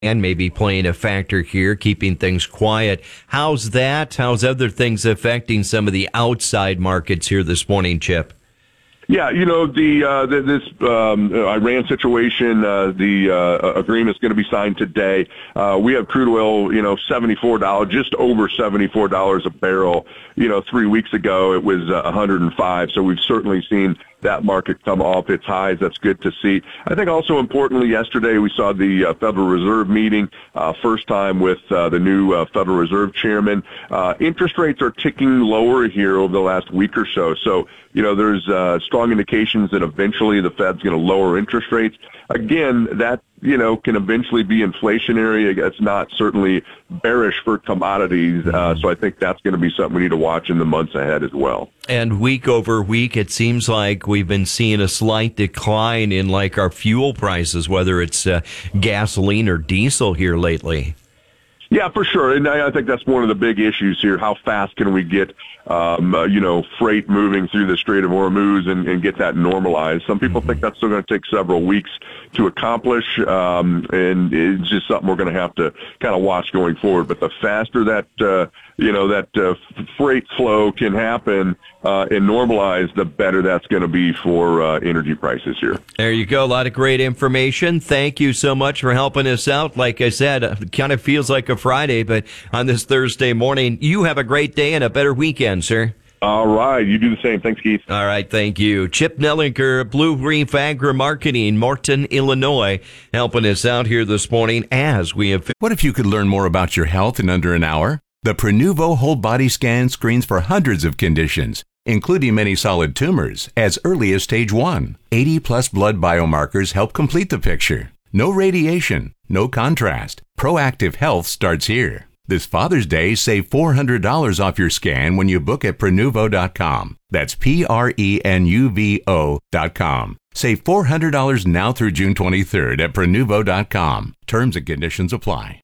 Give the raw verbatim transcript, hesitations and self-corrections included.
and maybe playing a factor here, keeping things quiet. How's that? How's other things affecting some of the outside markets here this morning, Chip? Yeah, you know, the, uh, the this um, Iran situation, uh, the uh, agreement is going to be signed today. Uh, we have crude oil, you know, seventy-four dollars, just over seventy-four dollars a barrel. You know, three weeks ago it was uh, one hundred five, so we've certainly seen that market come off its highs. That's good to see. I think also importantly, yesterday we saw the uh, Federal Reserve meeting, uh, first time with uh, the new uh, Federal Reserve chairman. Uh, interest rates are ticking lower here over the last week or so. So, you know, there's uh, strong indications that eventually the Fed's going to lower interest rates. Again, that, you know, can eventually be inflationary. It's not certainly bearish for commodities. Uh, so I think that's going to be something we need to watch in the months ahead as well. And week over week, it seems like we've been seeing a slight decline in like our fuel prices, whether it's uh, gasoline or diesel here lately. Yeah, for sure. And I think that's one of the big issues here. How fast can we get, um, uh, you know, freight moving through the Strait of Hormuz and, and get that normalized? Some people mm-hmm. think that's still going to take several weeks to accomplish, um, and it's just something we're going to have to kind of watch going forward. But the faster that, uh, you know, that uh, freight flow can happen uh, and normalize, the better that's going to be for uh, energy prices here. There you go. A lot of great information. Thank you so much for helping us out. Like I said, it kind of feels like a Friday, but on this Thursday morning, you have a great day and a better weekend, sir. All right. You do the same. Thanks, Keith. All right. Thank you. Chip Nellinger, Blue Reef Agri Marketing, Morton, Illinois, helping us out here this morning as we have. What if you could learn more about your health in under an hour? The Prenuvo Whole Body Scan screens for hundreds of conditions, including many solid tumors, as early as stage one. eighty plus blood biomarkers help complete the picture. No radiation, no contrast. Proactive health starts here. This Father's Day, save four hundred dollars off your scan when you book at Prenuvo dot com. That's P R E N U V O dot com. Save four hundred dollars now through June twenty-third at Prenuvo dot com. Terms and conditions apply.